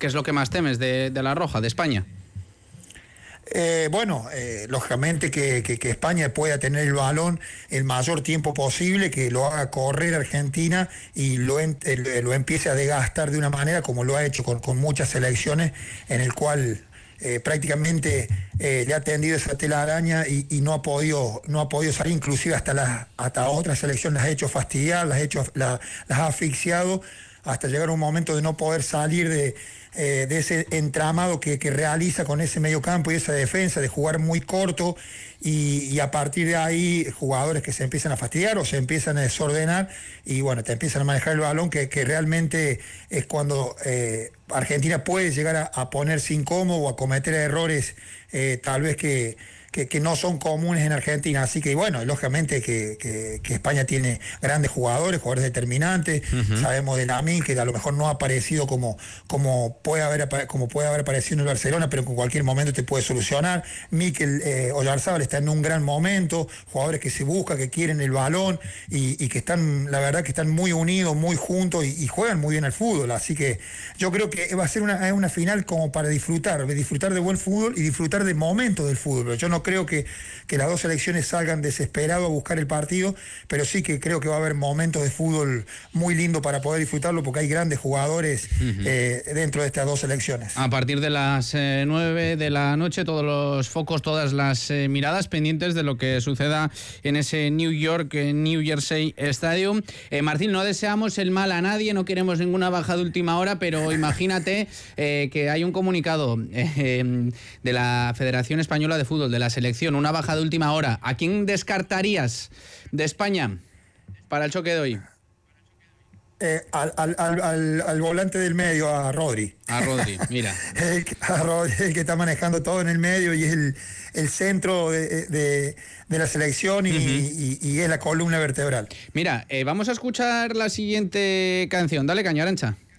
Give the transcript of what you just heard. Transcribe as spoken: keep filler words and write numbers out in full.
¿Qué es lo que más temes de, de la Roja, de España? Eh, bueno, eh, lógicamente que, que, que España pueda tener el balón el mayor tiempo posible, que lo haga correr Argentina y lo, en, eh, lo empiece a desgastar de una manera como lo ha hecho con, con muchas selecciones, en el cual eh, prácticamente eh, le ha tendido esa telaraña y, y no ha podido no ha podido salir, inclusive hasta, las, hasta otras selecciones las ha hecho fastidiar, las ha, hecho, la, las ha asfixiado, hasta llegar a un momento de no poder salir de... Eh, de ese entramado que, que realiza con ese mediocampo y esa defensa, de jugar muy corto y, y a partir de ahí jugadores que se empiezan a fastidiar o se empiezan a desordenar y bueno, te empiezan a manejar el balón, que, que realmente es cuando eh, Argentina puede llegar a, a ponerse incómodo o a cometer errores eh, tal vez que Que, que no son comunes en Argentina, así que bueno, lógicamente que, que, que España tiene grandes jugadores, jugadores determinantes, uh-huh. Sabemos de Lamine, que a lo mejor no ha aparecido como, como, puede haber, como puede haber aparecido en el Barcelona, pero que en cualquier momento te puede solucionar. Mikel eh, Oyarzábal está en un gran momento, jugadores que se buscan, que quieren el balón y, y que están, la verdad que están muy unidos, muy juntos y, y juegan muy bien al fútbol, así que yo creo que va a ser una, una final como para disfrutar, disfrutar de buen fútbol y disfrutar de momentos del fútbol, pero yo no creo que, que las dos selecciones salgan desesperados a buscar el partido, pero sí que creo que va a haber momentos de fútbol muy lindos para poder disfrutarlo, porque hay grandes jugadores uh-huh. eh, dentro de estas dos selecciones. A partir de las eh, nueve de la noche, todos los focos, todas las eh, miradas pendientes de lo que suceda en ese New York, eh, New Jersey Stadium. Eh, Martín, no deseamos el mal a nadie, no queremos ninguna baja de última hora, pero imagínate eh, que hay un comunicado eh, de la Federación Española de Fútbol, de la selección, una baja de última hora. ¿A quién descartarías de España para el choque de hoy? Eh, al, al, al, al volante del medio, a Rodri. A Rodri, mira. el, a Rodri, el que está manejando todo en el medio y es el, el centro de, de, de la selección y, uh-huh. y, y es la columna vertebral. Mira, eh, vamos a escuchar la siguiente canción. Dale caña, Arantxa.